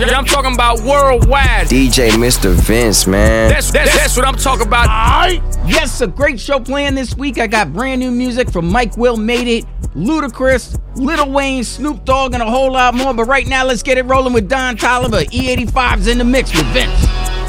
I'm talking about worldwide. DJ Mr. Vince, man. That's what I'm talking about. Yes, a great show playing this week. I got brand new music from Mike Will, Made It, Ludacris, Lil Wayne, Snoop Dogg, and a whole lot more. But right now, let's get it rolling with Don Toliver. E85's in the mix with Vince.